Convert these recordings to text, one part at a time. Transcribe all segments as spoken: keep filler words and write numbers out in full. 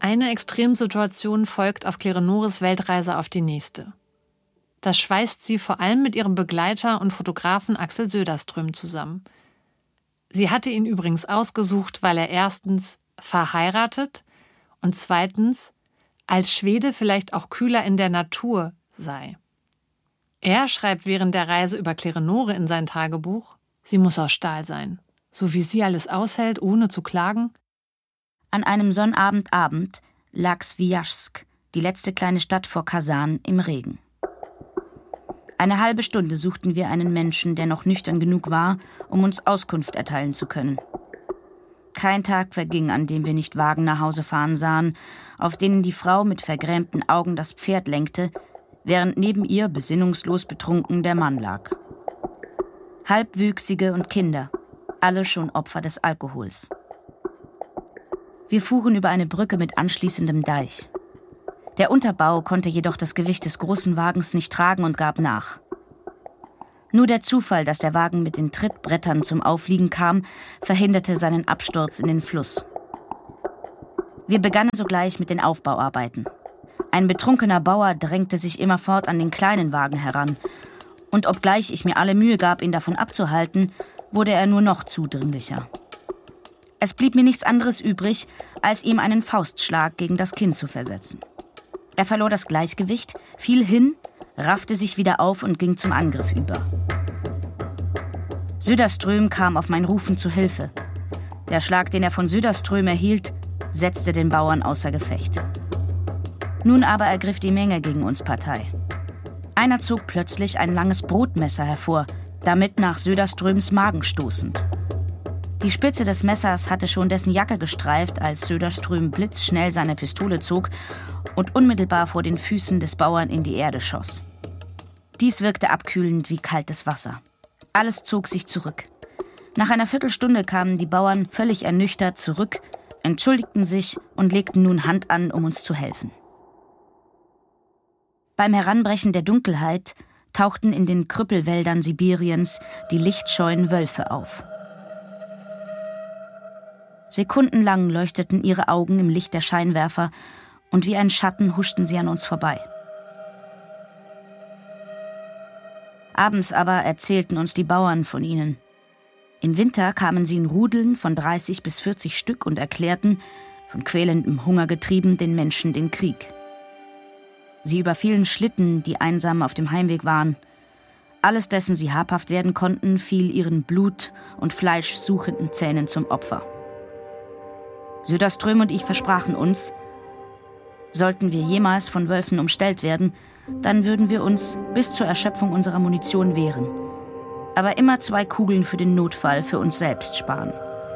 Eine Extremsituation folgt auf Kleonores Weltreise auf die nächste. Das schweißt sie vor allem mit ihrem Begleiter und Fotografen Axel Söderström zusammen. Sie hatte ihn übrigens ausgesucht, weil er erstens verheiratet und zweitens als Schwede vielleicht auch kühler in der Natur sei. Er schreibt während der Reise über Kleonore in sein Tagebuch: Sie muss aus Stahl sein, so wie sie alles aushält, ohne zu klagen. An einem Sonnabendabend lag Sviajsk, die letzte kleine Stadt vor Kasan, im Regen. Eine halbe Stunde suchten wir einen Menschen, der noch nüchtern genug war, um uns Auskunft erteilen zu können. Kein Tag verging, an dem wir nicht Wagen nach Hause fahren sahen, auf denen die Frau mit vergrämten Augen das Pferd lenkte, während neben ihr besinnungslos betrunken der Mann lag. Halbwüchsige und Kinder, alle schon Opfer des Alkohols. Wir fuhren über eine Brücke mit anschließendem Deich. Der Unterbau konnte jedoch das Gewicht des großen Wagens nicht tragen und gab nach. Nur der Zufall, dass der Wagen mit den Trittbrettern zum Aufliegen kam, verhinderte seinen Absturz in den Fluss. Wir begannen sogleich mit den Aufbauarbeiten. Ein betrunkener Bauer drängte sich immerfort an den kleinen Wagen heran. Und obgleich ich mir alle Mühe gab, ihn davon abzuhalten, wurde er nur noch zudringlicher. Es blieb mir nichts anderes übrig, als ihm einen Faustschlag gegen das Kinn zu versetzen. Er verlor das Gleichgewicht, fiel hin, raffte sich wieder auf und ging zum Angriff über. Söderström kam auf mein Rufen zu Hilfe. Der Schlag, den er von Söderström erhielt, setzte den Bauern außer Gefecht. Nun aber ergriff die Menge gegen uns Partei. Einer zog plötzlich ein langes Brotmesser hervor, damit nach Söderströms Magen stoßend. Die Spitze des Messers hatte schon dessen Jacke gestreift, als Söderström blitzschnell seine Pistole zog und unmittelbar vor den Füßen des Bauern in die Erde schoss. Dies wirkte abkühlend wie kaltes Wasser. Alles zog sich zurück. Nach einer Viertelstunde kamen die Bauern völlig ernüchtert zurück, entschuldigten sich und legten nun Hand an, um uns zu helfen. Beim Heranbrechen der Dunkelheit tauchten in den Krüppelwäldern Sibiriens die lichtscheuen Wölfe auf. Sekundenlang leuchteten ihre Augen im Licht der Scheinwerfer und wie ein Schatten huschten sie an uns vorbei. Abends aber erzählten uns die Bauern von ihnen. Im Winter kamen sie in Rudeln von dreißig bis vierzig Stück und erklärten, von quälendem Hunger getrieben, den Menschen den Krieg. Sie überfielen Schlitten, die einsam auf dem Heimweg waren. Alles, dessen sie habhaft werden konnten, fiel ihren blut- und fleischsuchenden Zähnen zum Opfer. Söderström und ich versprachen uns, sollten wir jemals von Wölfen umstellt werden, dann würden wir uns bis zur Erschöpfung unserer Munition wehren, aber immer zwei Kugeln für den Notfall für uns selbst sparen.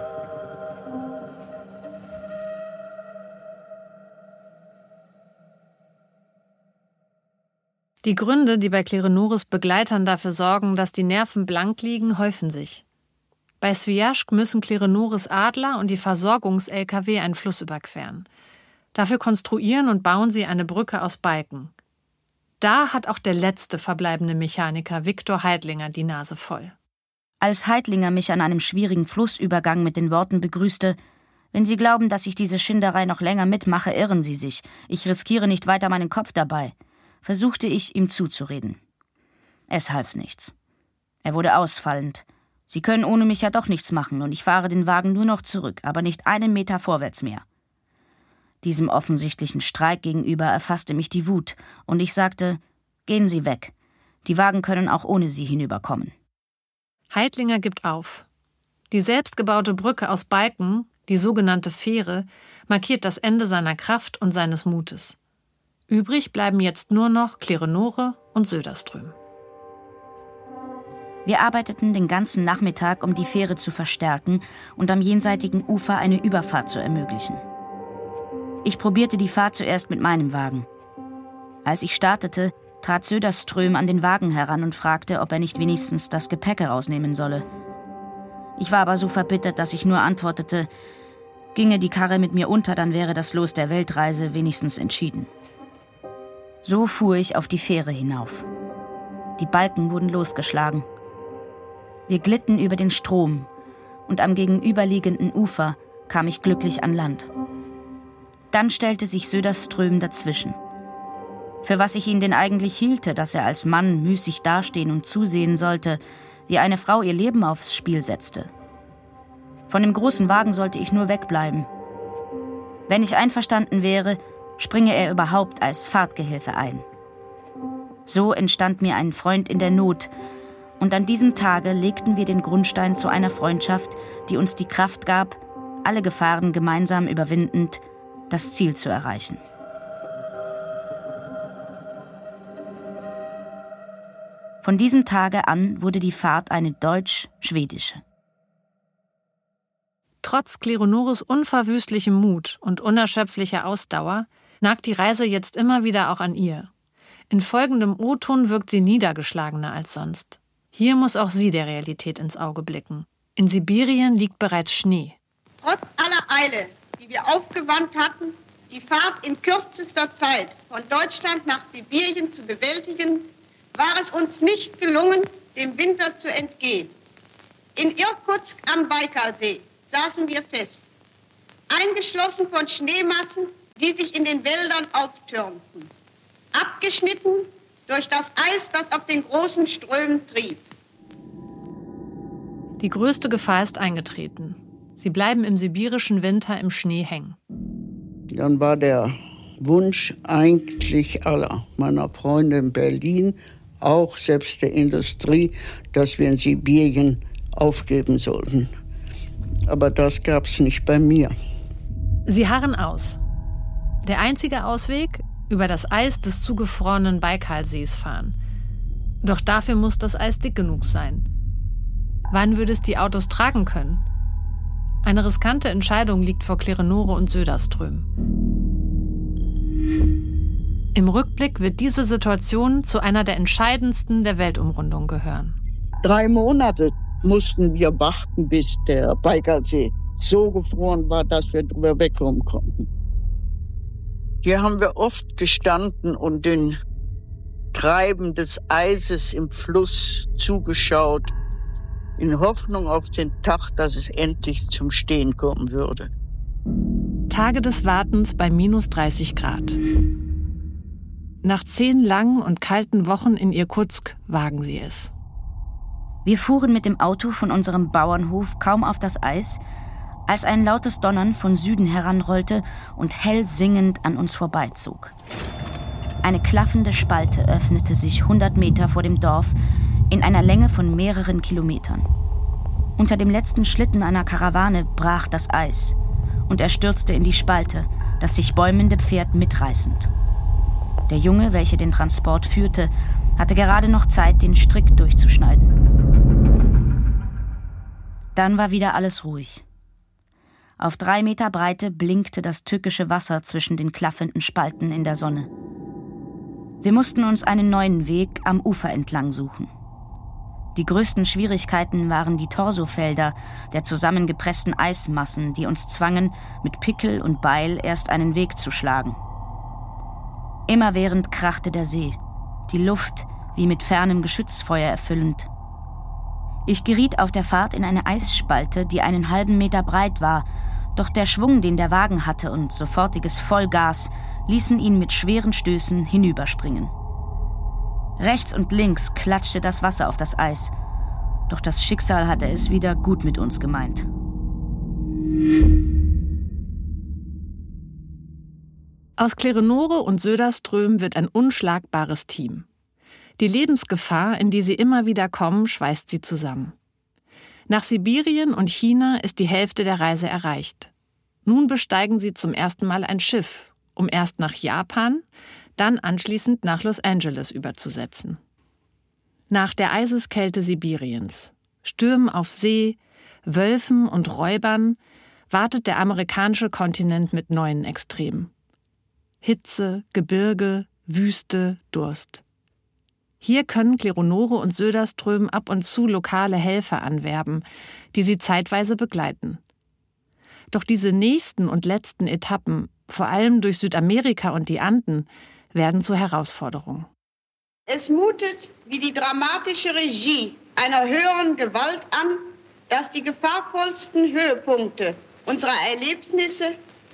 Die Gründe, die bei Kleonores Begleitern dafür sorgen, dass die Nerven blank liegen, häufen sich. Bei Sviajsk müssen Kleonores Adler und die Versorgungs-L K W einen Fluss überqueren. Dafür konstruieren und bauen sie eine Brücke aus Balken. Da hat auch der letzte verbleibende Mechaniker Viktor Heidlinger die Nase voll. Als Heidlinger mich an einem schwierigen Flussübergang mit den Worten begrüßte: »Wenn Sie glauben, dass ich diese Schinderei noch länger mitmache, irren Sie sich. Ich riskiere nicht weiter meinen Kopf dabei«, versuchte ich, ihm zuzureden. Es half nichts. Er wurde ausfallend. »Sie können ohne mich ja doch nichts machen und ich fahre den Wagen nur noch zurück, aber nicht einen Meter vorwärts mehr.« Diesem offensichtlichen Streik gegenüber erfasste mich die Wut und ich sagte: »Gehen Sie weg. Die Wagen können auch ohne Sie hinüberkommen.« Heidlinger gibt auf. Die selbstgebaute Brücke aus Balken, die sogenannte Fähre, markiert das Ende seiner Kraft und seines Mutes. Übrig bleiben jetzt nur noch Kleonore und Söderström. Wir arbeiteten den ganzen Nachmittag, um die Fähre zu verstärken und am jenseitigen Ufer eine Überfahrt zu ermöglichen. Ich probierte die Fahrt zuerst mit meinem Wagen. Als ich startete, trat Söderström an den Wagen heran und fragte, ob er nicht wenigstens das Gepäck herausnehmen solle. Ich war aber so verbittert, dass ich nur antwortete: ginge die Karre mit mir unter, dann wäre das Los der Weltreise wenigstens entschieden. So fuhr ich auf die Fähre hinauf. Die Balken wurden losgeschlagen. Wir glitten über den Strom und am gegenüberliegenden Ufer kam ich glücklich an Land. Dann stellte sich Söderström dazwischen. Für was ich ihn denn eigentlich hielte, dass er als Mann müßig dastehen und zusehen sollte, wie eine Frau ihr Leben aufs Spiel setzte. Von dem großen Wagen sollte ich nur wegbleiben. Wenn ich einverstanden wäre, springe er überhaupt als Fahrtgehilfe ein. So entstand mir ein Freund in der Not, und an diesem Tage legten wir den Grundstein zu einer Freundschaft, die uns die Kraft gab, alle Gefahren gemeinsam überwindend, das Ziel zu erreichen. Von diesem Tage an wurde die Fahrt eine deutsch-schwedische. Trotz Kleronores unverwüstlichem Mut und unerschöpflicher Ausdauer nagt die Reise jetzt immer wieder auch an ihr. In folgendem O-Ton wirkt sie niedergeschlagener als sonst. Hier muss auch sie der Realität ins Auge blicken. In Sibirien liegt bereits Schnee. Trotz aller Eile, die wir aufgewandt hatten, die Fahrt in kürzester Zeit von Deutschland nach Sibirien zu bewältigen, war es uns nicht gelungen, dem Winter zu entgehen. In Irkutsk am Baikalsee saßen wir fest, eingeschlossen von Schneemassen, die sich in den Wäldern auftürmten, abgeschnitten durch das Eis, das auf den großen Strömen trieb. Die größte Gefahr ist eingetreten. Sie bleiben im sibirischen Winter im Schnee hängen. Dann war der Wunsch eigentlich aller meiner Freunde in Berlin, auch selbst der Industrie, dass wir in Sibirien aufgeben sollten. Aber das gab es nicht bei mir. Sie harren aus. Der einzige Ausweg: über das Eis des zugefrorenen Baikalsees fahren. Doch dafür muss das Eis dick genug sein. Wann würde es die Autos tragen können? Eine riskante Entscheidung liegt vor Kleronore und Söderström. Im Rückblick wird diese Situation zu einer der entscheidendsten der Weltumrundung gehören. Drei Monate mussten wir warten, bis der Baikalsee so gefroren war, dass wir drüber wegkommen konnten. Hier haben wir oft gestanden und den Treiben des Eises im Fluss zugeschaut, in Hoffnung auf den Tag, dass es endlich zum Stehen kommen würde. Tage des Wartens bei minus dreißig Grad. Nach zehn langen und kalten Wochen in Irkutsk wagen sie es. Wir fuhren mit dem Auto von unserem Bauernhof kaum auf das Eis, als ein lautes Donnern von Süden heranrollte und hell singend an uns vorbeizog. Eine klaffende Spalte öffnete sich hundert Meter vor dem Dorf in einer Länge von mehreren Kilometern. Unter dem letzten Schlitten einer Karawane brach das Eis und er stürzte in die Spalte, das sich bäumende Pferd mitreißend. Der Junge, welcher den Transport führte, hatte gerade noch Zeit, den Strick durchzuschneiden. Dann war wieder alles ruhig. Auf drei Meter Breite blinkte das tückische Wasser zwischen den klaffenden Spalten in der Sonne. Wir mussten uns einen neuen Weg am Ufer entlang suchen. Die größten Schwierigkeiten waren die Torsofelder der zusammengepressten Eismassen, die uns zwangen, mit Pickel und Beil erst einen Weg zu schlagen. Immerwährend krachte der See, die Luft wie mit fernem Geschützfeuer erfüllend. Ich geriet auf der Fahrt in eine Eisspalte, die einen halben Meter breit war, doch der Schwung, den der Wagen hatte und sofortiges Vollgas, ließen ihn mit schweren Stößen hinüberspringen. Rechts und links klatschte das Wasser auf das Eis, doch das Schicksal hatte es wieder gut mit uns gemeint. Aus Kleronore und Söderström wird ein unschlagbares Team. Die Lebensgefahr, in die sie immer wieder kommen, schweißt sie zusammen. Nach Sibirien und China ist die Hälfte der Reise erreicht. Nun besteigen sie zum ersten Mal ein Schiff, um erst nach Japan, dann anschließend nach Los Angeles überzusetzen. Nach der Eiseskälte Sibiriens, Stürmen auf See, Wölfen und Räubern wartet der amerikanische Kontinent mit neuen Extremen. Hitze, Gebirge, Wüste, Durst. Hier können Kleronore und Söderström ab und zu lokale Helfer anwerben, die sie zeitweise begleiten. Doch diese nächsten und letzten Etappen, vor allem durch Südamerika und die Anden, werden zur Herausforderung. Es mutet wie die dramatische Regie einer höheren Gewalt an, dass die gefahrvollsten Höhepunkte unserer Erlebnisse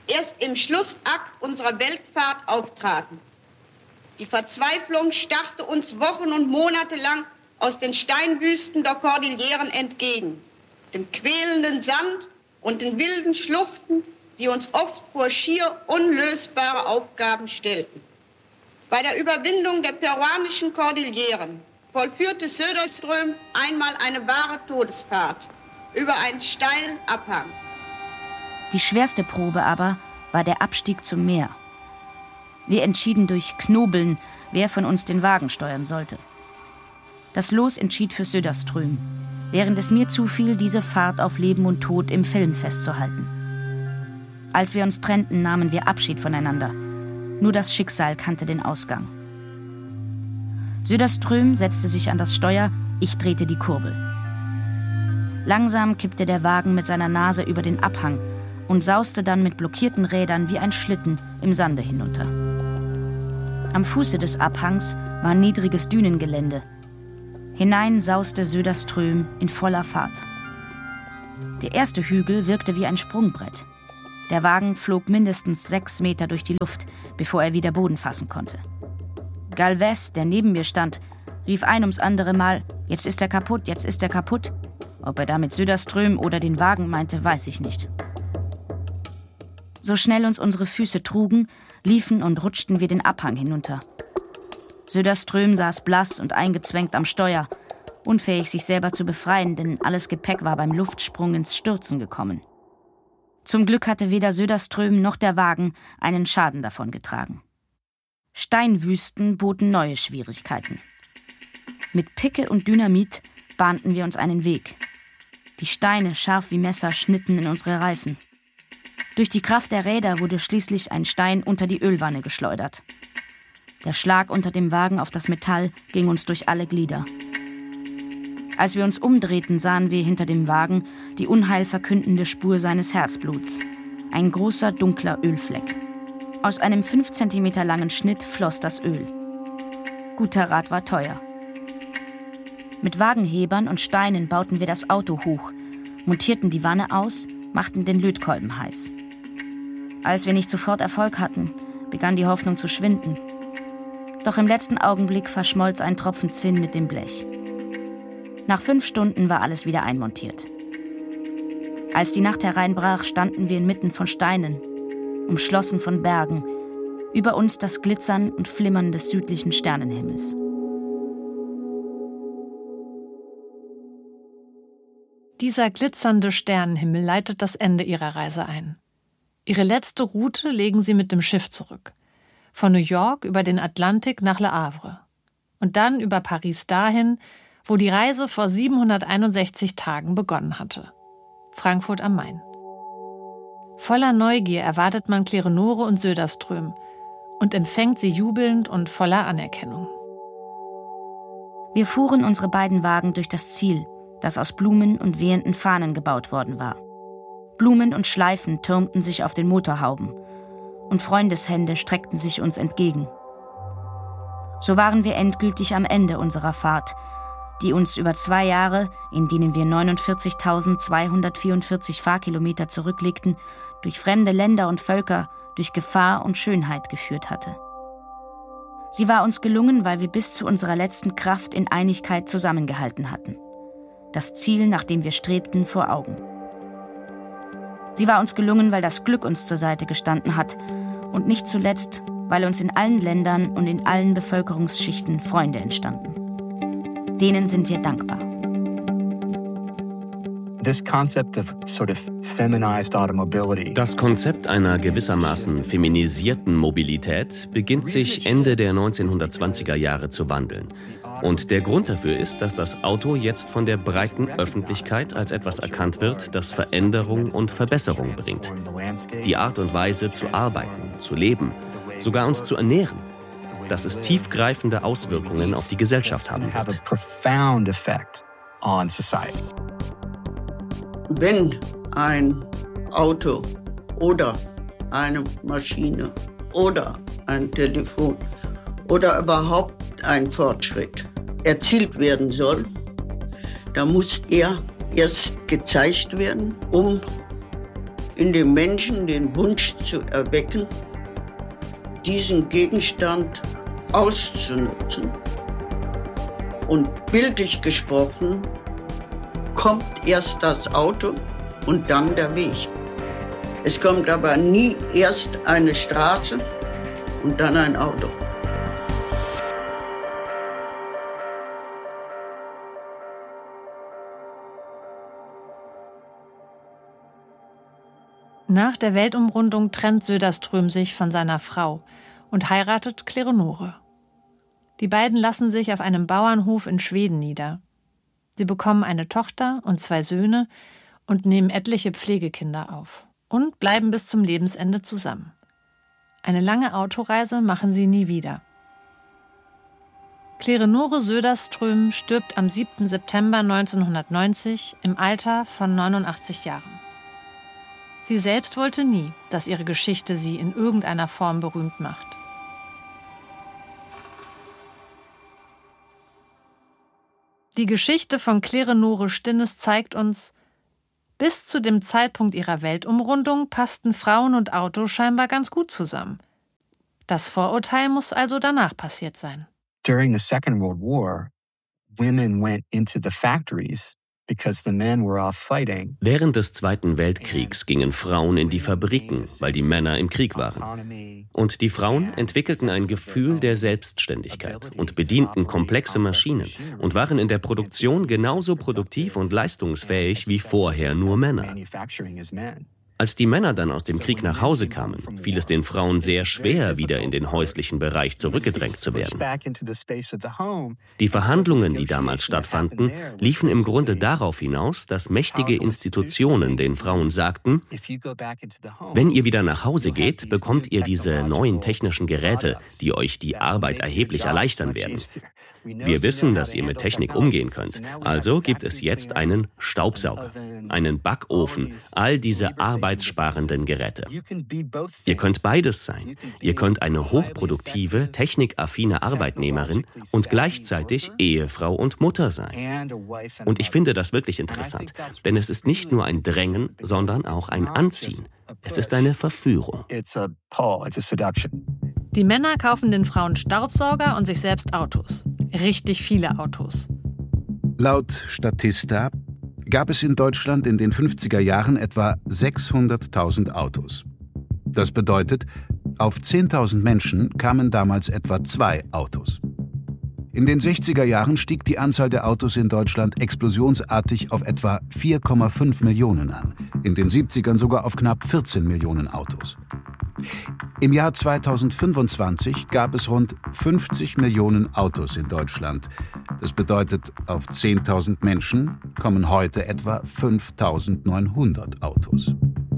erst im Schlussakt unserer Weltfahrt auftraten. Die Verzweiflung starrte uns Wochen und Monate lang aus den Steinwüsten der Kordilleren entgegen, dem quälenden Sand und den wilden Schluchten, die uns oft vor schier unlösbare Aufgaben stellten. Bei der Überwindung der peruanischen Kordilleren vollführte Söderström einmal eine wahre Todesfahrt über einen steilen Abhang. Die schwerste Probe aber war der Abstieg zum Meer. Wir entschieden durch Knobeln, wer von uns den Wagen steuern sollte. Das Los entschied für Söderström, während es mir zufiel, diese Fahrt auf Leben und Tod im Film festzuhalten. Als wir uns trennten, nahmen wir Abschied voneinander. Nur das Schicksal kannte den Ausgang. Söderström setzte sich an das Steuer, ich drehte die Kurbel. Langsam kippte der Wagen mit seiner Nase über den Abhang und sauste dann mit blockierten Rädern wie ein Schlitten im Sande hinunter. Am Fuße des Abhangs war niedriges Dünengelände. Hinein sauste Söderström in voller Fahrt. Der erste Hügel wirkte wie ein Sprungbrett. Der Wagen flog mindestens sechs Meter durch die Luft, bevor er wieder Boden fassen konnte. Galvez, der neben mir stand, rief ein ums andere Mal, jetzt ist er kaputt, jetzt ist er kaputt. Ob er damit Söderström oder den Wagen meinte, weiß ich nicht. So schnell uns unsere Füße trugen, liefen und rutschten wir den Abhang hinunter. Söderström saß blass und eingezwängt am Steuer, unfähig sich selber zu befreien, denn alles Gepäck war beim Luftsprung ins Stürzen gekommen. Zum Glück hatte weder Söderström noch der Wagen einen Schaden davongetragen. Steinwüsten boten neue Schwierigkeiten. Mit Picke und Dynamit bahnten wir uns einen Weg. Die Steine, scharf wie Messer, schnitten in unsere Reifen. Durch die Kraft der Räder wurde schließlich ein Stein unter die Ölwanne geschleudert. Der Schlag unter dem Wagen auf das Metall ging uns durch alle Glieder. Als wir uns umdrehten, sahen wir hinter dem Wagen die unheilverkündende Spur seines Herzbluts. Ein großer, dunkler Ölfleck. Aus einem fünf Zentimeter langen Schnitt floss das Öl. Guter Rat war teuer. Mit Wagenhebern und Steinen bauten wir das Auto hoch, montierten die Wanne aus, machten den Lötkolben heiß. Als wir nicht sofort Erfolg hatten, begann die Hoffnung zu schwinden. Doch im letzten Augenblick verschmolz ein Tropfen Zinn mit dem Blech. Nach fünf Stunden war alles wieder einmontiert. Als die Nacht hereinbrach, standen wir inmitten von Steinen, umschlossen von Bergen, über uns das Glitzern und Flimmern des südlichen Sternenhimmels. Dieser glitzernde Sternenhimmel leitet das Ende ihrer Reise ein. Ihre letzte Route legen sie mit dem Schiff zurück. Von New York über den Atlantik nach Le Havre. Und dann über Paris dahin, wo die Reise vor siebenhunderteinundsechzig Tagen begonnen hatte. Frankfurt am Main. Voller Neugier erwartet man Klerenore und Söderström und empfängt sie jubelnd und voller Anerkennung. Wir fuhren unsere beiden Wagen durch das Ziel, das aus Blumen und wehenden Fahnen gebaut worden war. Blumen und Schleifen türmten sich auf den Motorhauben und Freundeshände streckten sich uns entgegen. So waren wir endgültig am Ende unserer Fahrt, die uns über zwei Jahre, in denen wir neunundvierzigtausendzweihundertvierundvierzig Fahrkilometer zurücklegten, durch fremde Länder und Völker, durch Gefahr und Schönheit geführt hatte. Sie war uns gelungen, weil wir bis zu unserer letzten Kraft in Einigkeit zusammengehalten hatten. Das Ziel, nach dem wir strebten, vor Augen. Sie war uns gelungen, weil das Glück uns zur Seite gestanden hat und nicht zuletzt, weil uns in allen Ländern und in allen Bevölkerungsschichten Freunde entstanden. Denen sind wir dankbar. Das Konzept einer gewissermaßen feminisierten Mobilität beginnt sich Ende der neunzehnhundertzwanziger Jahre zu wandeln. Und der Grund dafür ist, dass das Auto jetzt von der breiten Öffentlichkeit als etwas erkannt wird, das Veränderung und Verbesserung bringt. Die Art und Weise zu arbeiten, zu leben, sogar uns zu ernähren, dass es tiefgreifende Auswirkungen auf die Gesellschaft haben wird. Wenn ein Auto oder eine Maschine oder ein Telefon oder überhaupt ein Fortschritt erzielt werden soll, dann muss er erst gezeigt werden, um in den Menschen den Wunsch zu erwecken, diesen Gegenstand auszunutzen. Und bildlich gesprochen kommt erst das Auto und dann der Weg. Es kommt aber nie erst eine Straße und dann ein Auto. Nach der Weltumrundung trennt Söderström sich von seiner Frau und heiratet Kleonore. Die beiden lassen sich auf einem Bauernhof in Schweden nieder. Sie bekommen eine Tochter und zwei Söhne und nehmen etliche Pflegekinder auf und bleiben bis zum Lebensende zusammen. Eine lange Autoreise machen sie nie wieder. Kleonore Söderström stirbt am siebten September neunzehnhundertneunzig im Alter von neunundachtzig Jahren. Sie selbst wollte nie, dass ihre Geschichte sie in irgendeiner Form berühmt macht. Die Geschichte von Kleonore Stinnes zeigt uns, bis zu dem Zeitpunkt ihrer Weltumrundung passten Frauen und Auto scheinbar ganz gut zusammen. Das Vorurteil muss also danach passiert sein. During the Second World War, women went into the factories because the men were off fighting. Während des Zweiten Weltkriegs gingen Frauen in die Fabriken, weil die Männer im Krieg waren. Und die Frauen entwickelten ein Gefühl der Selbstständigkeit und bedienten komplexe Maschinen und waren in der Produktion genauso produktiv und leistungsfähig wie vorher nur Männer. Als die Männer dann aus dem Krieg nach Hause kamen, fiel es den Frauen sehr schwer, wieder in den häuslichen Bereich zurückgedrängt zu werden. Die Verhandlungen, die damals stattfanden, liefen im Grunde darauf hinaus, dass mächtige Institutionen den Frauen sagten, wenn ihr wieder nach Hause geht, bekommt ihr diese neuen technischen Geräte, die euch die Arbeit erheblich erleichtern werden. Wir wissen, dass ihr mit Technik umgehen könnt. Also gibt es jetzt einen Staubsauger, einen Backofen, all diese arbeitssparenden Geräte. Ihr könnt beides sein. Ihr könnt eine hochproduktive, technikaffine Arbeitnehmerin und gleichzeitig Ehefrau und Mutter sein. Und ich finde das wirklich interessant, denn es ist nicht nur ein Drängen, sondern auch ein Anziehen. Es ist eine Verführung. Die Männer kaufen den Frauen Staubsauger und sich selbst Autos. Richtig viele Autos. Laut Statista gab es in Deutschland in den fünfziger Jahren etwa sechshunderttausend Autos. Das bedeutet, auf zehntausend Menschen kamen damals etwa zwei Autos. In den sechziger Jahren stieg die Anzahl der Autos in Deutschland explosionsartig auf etwa vier Komma fünf Millionen an, in den siebzigern sogar auf knapp vierzehn Millionen Autos. Im Jahr zweitausendfünfundzwanzig gab es rund fünfzig Millionen Autos in Deutschland. Das bedeutet, auf zehntausend Menschen kommen heute etwa fünftausendneunhundert Autos.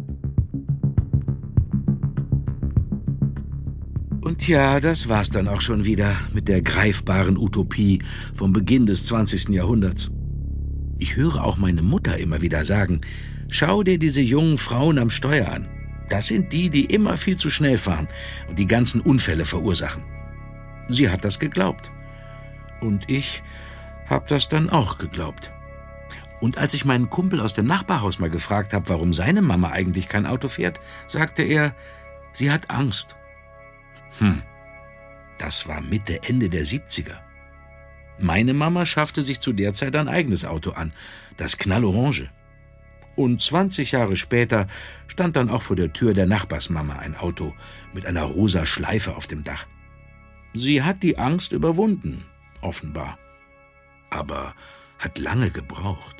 Und ja, das war's dann auch schon wieder mit der greifbaren Utopie vom Beginn des zwanzigsten Jahrhunderts. Ich höre auch meine Mutter immer wieder sagen, schau dir diese jungen Frauen am Steuer an. Das sind die, die immer viel zu schnell fahren und die ganzen Unfälle verursachen. Sie hat das geglaubt. Und ich habe das dann auch geglaubt. Und als ich meinen Kumpel aus dem Nachbarhaus mal gefragt habe, warum seine Mama eigentlich kein Auto fährt, sagte er, sie hat Angst. Hm, das war Mitte, Ende der siebziger. Meine Mama schaffte sich zu der Zeit ein eigenes Auto an, das Knallorange. Und zwanzig Jahre später stand dann auch vor der Tür der Nachbarsmama ein Auto mit einer rosa Schleife auf dem Dach. Sie hat die Angst überwunden, offenbar. Aber hat lange gebraucht.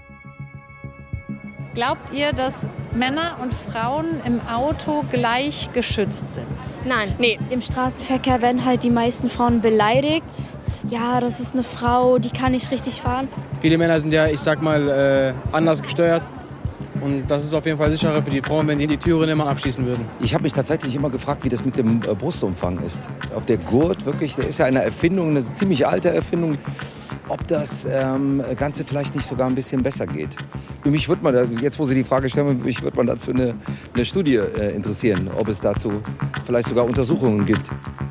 Glaubt ihr, dass Männer und Frauen im Auto gleich geschützt sind? Nein. Nee. Im Straßenverkehr werden halt die meisten Frauen beleidigt. Ja, das ist eine Frau, die kann nicht richtig fahren. Viele Männer sind ja, ich sag mal, äh, anders gesteuert. Und das ist auf jeden Fall sicherer für die Frauen, wenn die die Türen immer abschließen würden. Ich habe mich tatsächlich immer gefragt, wie das mit dem äh, Brustumfang ist. Ob der Gurt wirklich, der ist ja eine Erfindung, eine ziemlich alte Erfindung, ob das ähm, Ganze vielleicht nicht sogar ein bisschen besser geht. Mich würde man, jetzt wo Sie die Frage stellen, mich würde man dazu eine, eine Studie äh, interessieren, ob es dazu vielleicht sogar Untersuchungen gibt.